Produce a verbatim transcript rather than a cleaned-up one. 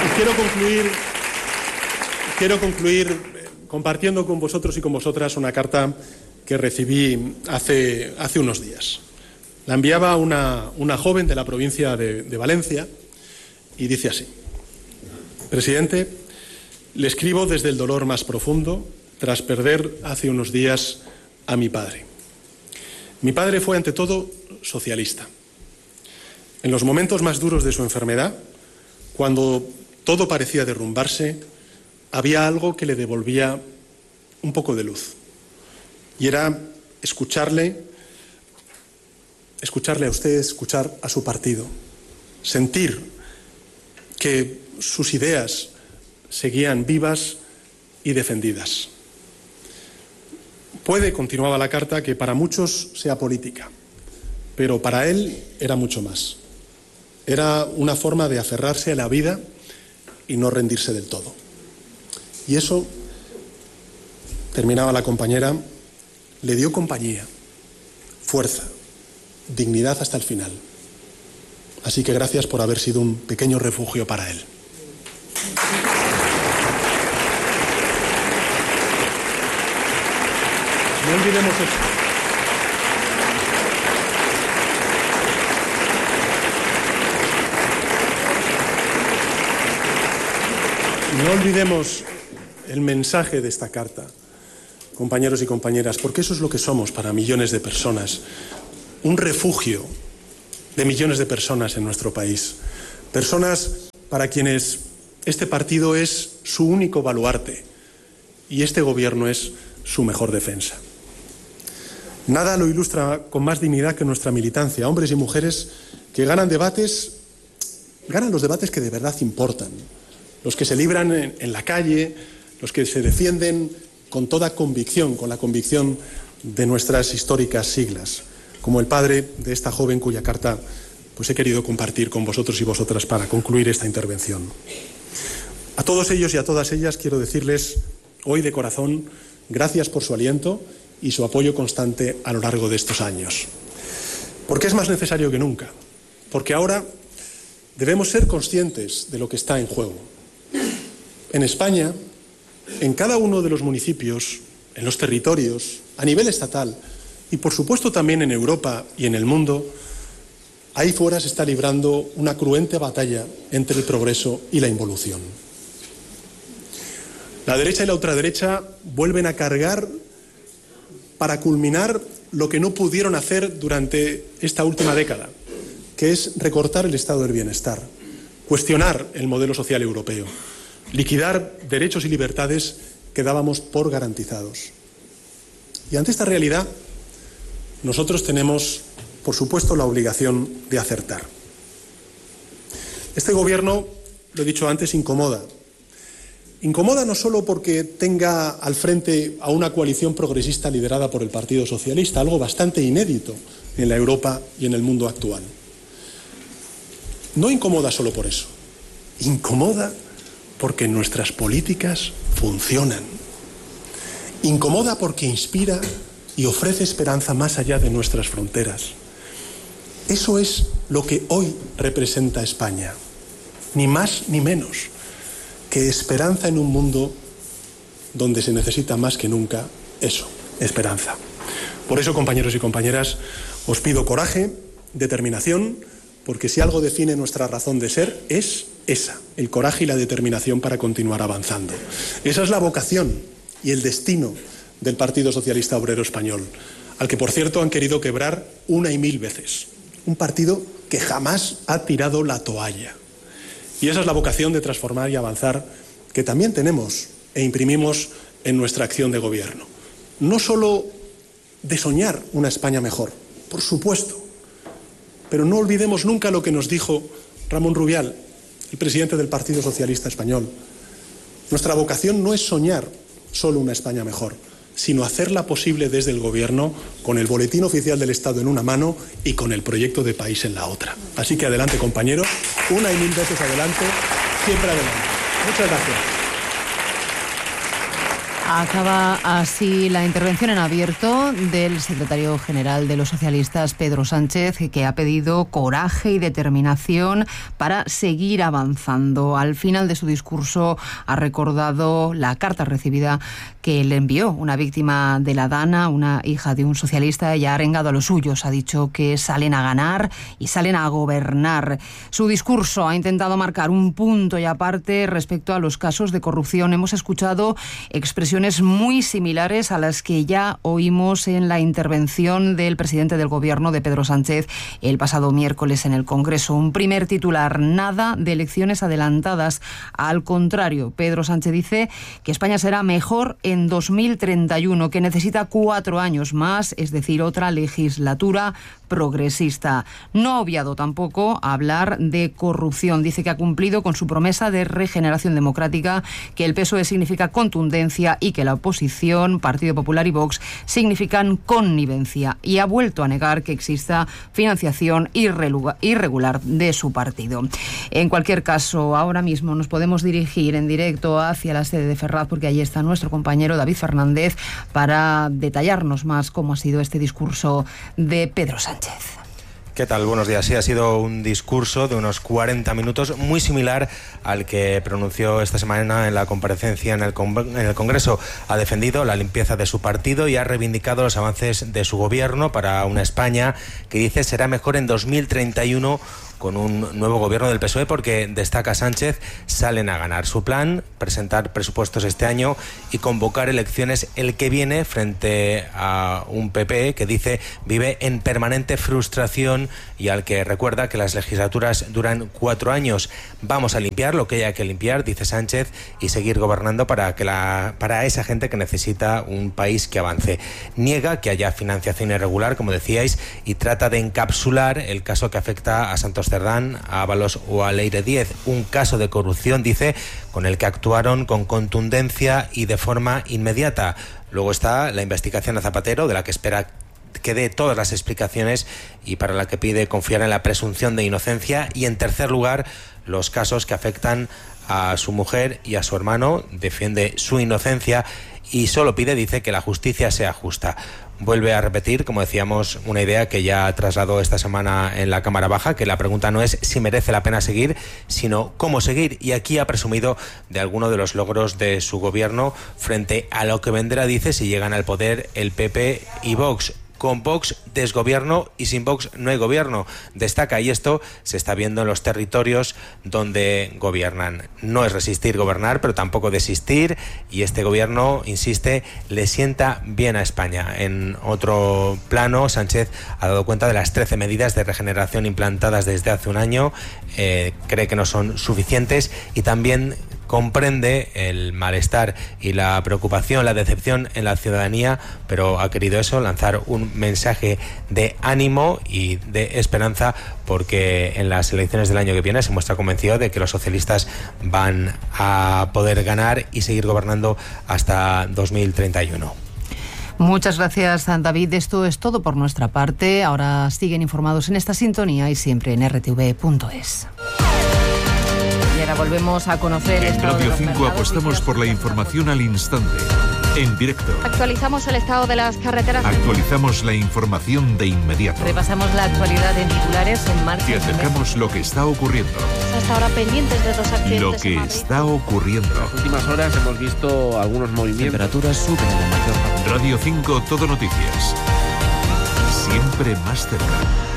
Y quiero concluir, quiero concluir compartiendo con vosotros y con vosotras una carta que recibí hace, hace unos días. La enviaba una, una joven de la provincia de, de Valencia y dice así: Presidente, le escribo desde el dolor más profundo tras perder hace unos días a mi padre. Mi padre fue ante todo socialista. En los momentos más duros de su enfermedad, cuando todo parecía derrumbarse, había algo que le devolvía un poco de luz. Y era escucharle, escucharle a usted, escuchar a su partido, sentir que sus ideas seguían vivas y defendidas. Puede, continuaba la carta, que para muchos sea política, pero para él era mucho más. Era una forma de aferrarse a la vida y no rendirse del todo. Y eso, terminaba la compañera, le dio compañía, fuerza, dignidad hasta el final. Así que gracias por haber sido un pequeño refugio para él. No olvidemos eso. No olvidemos el mensaje de esta carta, compañeros y compañeras, porque eso es lo que somos para millones de personas. Un refugio de millones de personas en nuestro país. Personas para quienes este partido es su único baluarte y este gobierno es su mejor defensa. Nada lo ilustra con más dignidad que nuestra militancia, hombres y mujeres que ganan debates, ganan los debates que de verdad importan, los que se libran en, en la calle, los que se defienden con toda convicción, con la convicción de nuestras históricas siglas, como el padre de esta joven cuya carta pues he querido compartir con vosotros y vosotras para concluir esta intervención. A todos ellos y a todas ellas quiero decirles hoy de corazón gracias por su aliento y su apoyo constante a lo largo de estos años. Porque es más necesario que nunca, porque ahora debemos ser conscientes de lo que está en juego. En España, en cada uno de los municipios, en los territorios, a nivel estatal y por supuesto también en Europa y en el mundo, ahí fuera se está librando una cruenta batalla entre el progreso y la involución. La derecha y la ultraderecha vuelven a cargar para culminar lo que no pudieron hacer durante esta última década, que es recortar el estado del bienestar, cuestionar el modelo social europeo, liquidar derechos y libertades que dábamos por garantizados. Y ante esta realidad, nosotros tenemos, por supuesto, la obligación de acertar. Este gobierno, lo he dicho antes, incomoda. Incomoda no solo porque tenga al frente a una coalición progresista liderada por el Partido Socialista, algo bastante inédito en la Europa y en el mundo actual. No incomoda solo por eso. Incomoda porque nuestras políticas funcionan. Incomoda porque inspira y ofrece esperanza más allá de nuestras fronteras. Eso es lo que hoy representa España, ni más ni menos que esperanza en un mundo donde se necesita más que nunca eso, esperanza. Por eso, compañeros y compañeras, os pido coraje, determinación, porque si algo define nuestra razón de ser es esa, el coraje y la determinación para continuar avanzando. Esa es la vocación y el destino del Partido Socialista Obrero Español, al que, por cierto, han querido quebrar una y mil veces. Un partido que jamás ha tirado la toalla. Y esa es la vocación de transformar y avanzar que también tenemos e imprimimos en nuestra acción de gobierno. No solo de soñar una España mejor, por supuesto, pero no olvidemos nunca lo que nos dijo Ramón Rubial, el presidente del Partido Socialista Español. Nuestra vocación no es soñar solo una España mejor, sino hacerla posible desde el Gobierno, con el Boletín Oficial del Estado en una mano y con el proyecto de país en la otra. Así que adelante, compañeros, una y mil veces adelante, siempre adelante. Muchas gracias. Acaba así la intervención en abierto del secretario general de los socialistas, Pedro Sánchez, que ha pedido coraje y determinación para seguir avanzando. Al final de su discurso ha recordado la carta recibida que le envió una víctima de la Dana, una hija de un socialista. Ella ha arengado a los suyos, ha dicho que salen a ganar y salen a gobernar. Su discurso ha intentado marcar un punto y aparte respecto a los casos de corrupción. Hemos escuchado expresiones muy similares a las que ya oímos en la intervención del presidente del Gobierno, de Pedro Sánchez, el pasado miércoles en el Congreso. Un primer titular: nada de elecciones adelantadas. Al contrario, Pedro Sánchez dice que España será mejor en dos mil treinta y uno, que necesita cuatro años más, es decir, otra legislatura progresista. No ha obviado tampoco hablar de corrupción. Dice que ha cumplido con su promesa de regeneración democrática, que el P S O E significa contundencia y que la oposición, Partido Popular y Vox, significan connivencia. Y ha vuelto a negar que exista financiación irregular de su partido. En cualquier caso, ahora mismo nos podemos dirigir en directo hacia la sede de Ferraz, porque allí está nuestro compañero David Fernández para detallarnos más cómo ha sido este discurso de Pedro Sánchez. ¿Qué tal? Buenos días. Sí, ha sido un discurso de unos cuarenta minutos muy similar al que pronunció esta semana en la comparecencia en el, con- en el Congreso. Ha defendido la limpieza de su partido y ha reivindicado los avances de su gobierno para una España que dice será mejor en dos mil treinta y uno con un nuevo gobierno del P S O E, porque, destaca Sánchez, salen a ganar. Su plan: presentar presupuestos este año y convocar elecciones el que viene, frente a un P P que dice vive en permanente frustración y al que recuerda que las legislaturas duran cuatro años. Vamos a limpiar lo que haya que limpiar, dice Sánchez, y seguir gobernando para, que la, para esa gente que necesita un país que avance. Niega que haya financiación irregular, como decíais, y trata de encapsular el caso que afecta a Santos Cerdán, a Ábalos o a Leire Díez, un caso de corrupción, dice, con el que actuaron con contundencia y de forma inmediata. Luego está la investigación a Zapatero, de la que espera que dé todas las explicaciones y para la que pide confiar en la presunción de inocencia. Y, en tercer lugar, los casos que afectan a su mujer y a su hermano. Defiende su inocencia y solo pide, dice, que la justicia sea justa. Vuelve a repetir, como decíamos, una idea que ya trasladó esta semana en la Cámara Baja, que la pregunta no es si merece la pena seguir, sino cómo seguir. Y aquí ha presumido de alguno de los logros de su gobierno frente a lo que vendrá, dice, si llegan al poder el P P y Vox. Con Vox desgobierno y sin Vox no hay gobierno, destaca, y esto se está viendo en los territorios donde gobiernan. No es resistir gobernar, pero tampoco desistir, y este gobierno, insiste, le sienta bien a España. En otro plano, Sánchez ha dado cuenta de las trece medidas de regeneración implantadas desde hace un año, eh, cree que no son suficientes y también comprende el malestar y la preocupación, la decepción en la ciudadanía, pero ha querido eso, lanzar un mensaje de ánimo y de esperanza, porque en las elecciones del año que viene se muestra convencido de que los socialistas van a poder ganar y seguir gobernando hasta dos mil treinta y uno. Muchas gracias, David. Esto es todo por nuestra parte. Ahora siguen informados en esta sintonía y siempre en R T V punto es. Y ahora volvemos a conocer... En Radio cinco apostamos por la información al instante, en directo. Actualizamos el estado de las carreteras. Actualizamos la información de inmediato. Repasamos la actualidad en titulares en marcha. Te acercamos lo que está ocurriendo. Hasta ahora pendientes de dos accidentes. Lo que está ocurriendo. En las últimas horas hemos visto algunos movimientos. Temperaturas suben en la mayor parte. Radio cinco, todo noticias. Siempre más cerca.